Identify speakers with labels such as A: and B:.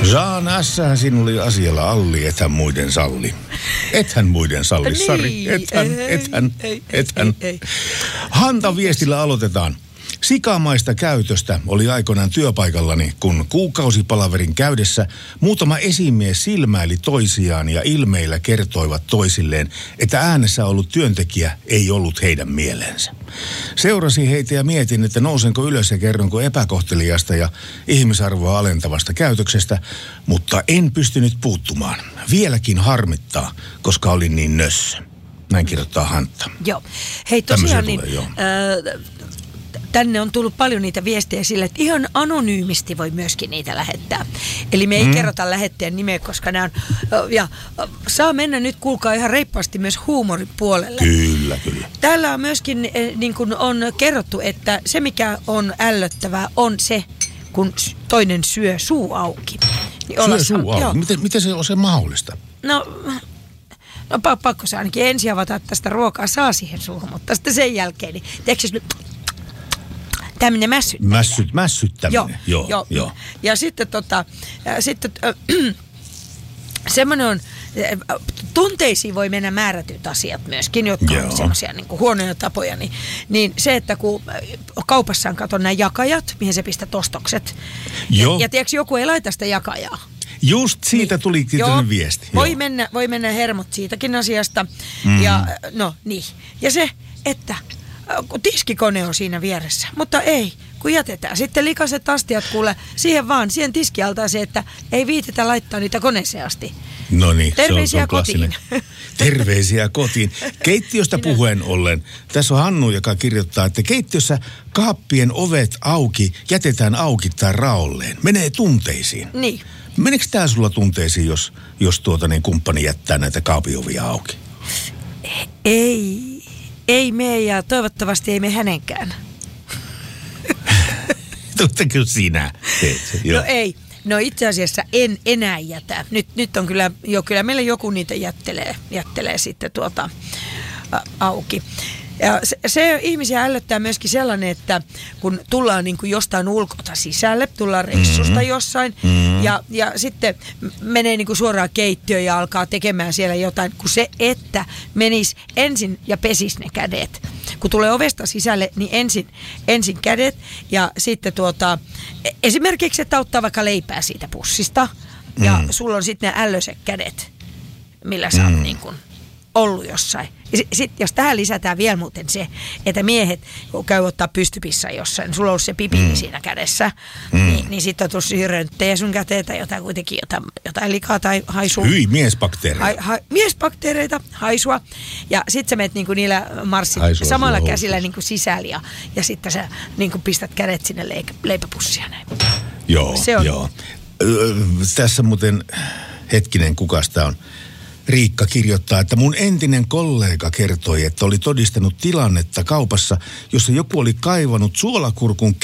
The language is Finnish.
A: Jaan ässähän sinulle asialla alli, ethän muiden salli. Ethän muiden salli, niin, Sari. Ethän. Hanta viestillä aloitetaan. Sikamaista käytöstä oli aikoinaan työpaikallani, kun kuukausipalaverin käydessä muutama esimies silmäili toisiaan ja ilmeillä kertoivat toisilleen, että äänessä ollut työntekijä ei ollut heidän mieleensä. Seurasin heitä ja mietin, että nousenko ylös ja kerronko epäkohteliasta ja ihmisarvoa alentavasta käytöksestä, mutta en pystynyt puuttumaan. Vieläkin harmittaa, koska olin niin nössö. Näin kirjoittaa Hantta.
B: Joo. Hei tosiaan niin... Tänne on tullut paljon niitä viestejä sille, että ihan anonyymisti voi myöskin niitä lähettää. Eli me ei kerrota lähettäjän nimeä, koska nämä on... Ja saa mennä nyt, kuulkaa, ihan reippaasti myös huumorin puolelle.
A: Kyllä.
B: Täällä on myöskin, niin kuin on kerrottu, että se mikä on ällöttävää on se, kun toinen syö suu auki.
A: Syö suu auki? Miten se on se mahdollista?
B: No pakko se ainakin ensin avata tästä ruokaa, saa siihen suuhun, mutta sitten sen jälkeen, niin teekö nyt... Tämmöinen
A: mässyttäminen. Joo.
B: Ja sitten semmoinen on, tunteisiin voi mennä määrätyt asiat myöskin, jotka on semmoisia niin kuin huonoja tapoja. Niin se, että kun kaupassaan katon nämä jakajat, mihin se pistät ostokset. Ja tiedätkö, joku ei laita sitä jakajaa.
A: Just siitä tuli viesti.
B: Voi mennä hermot siitäkin asiasta. Ja no niin. Ja se, että... kun tiskikone on siinä vieressä, mutta ei, kun jätetään. Sitten likaiset astiat kuule siihen tiskialtaaseen, että ei viitetä laittaa niitä koneeseen asti.
A: No niin,
B: terveisiä kotiin.
A: Terveisiä kotiin. Keittiöstä puheen ollen. Tässä on Hannu, joka kirjoittaa, että keittiössä kaappien ovet auki, jätetään auki tai raolleen. Menee tunteisiin.
B: Niin.
A: Meneekö tää sulla tunteisiin, jos kumppani jättää näitä kaapiovia auki?
B: Ei mene ja toivottavasti ei mene hänenkään.
A: Tuttakö sinä?
B: No ei. No itse asiassa en enää jätä. Nyt on kyllä meillä joku niitä jättelee sitten auki. Ja se ihmisiä ällöttää myöskin sellainen, että kun tullaan niin kuin jostain ulkota sisälle, tullaan reissusta jossain ja sitten menee niin kuin suoraan keittiöön ja alkaa tekemään siellä jotain, kun se, että menisi ensin ja pesisi ne kädet. Kun tulee ovesta sisälle, niin ensin kädet ja sitten esimerkiksi, että ottaa vaikka leipää siitä pussista ja sulla on sitten ne ällöiset kädet, millä sä oot niin kuin ollut jossain. Sitten jos tähän lisätään vielä muuten se, että miehet, kun käy ottaa pystypissa jossain, niin sulla on ollut se pipini siinä kädessä, niin sitten on tullut siihen rönttejä sun käteen tai jotain likaa tai haisua.
A: Hyi, miesbakteereita.
B: Miesbakteereita, haisua. Ja sitten sä menet niinku niillä samalla käsillä niinku sisällä ja sitten sä niinku pistät kädet sinne leipäpussia näin.
A: Joo. Tässä muuten hetkinen, kukas tää on? Riikka kirjoittaa, että mun entinen kollega kertoi, että oli todistanut tilannetta kaupassa, jossa joku oli kaivanut suolakurkun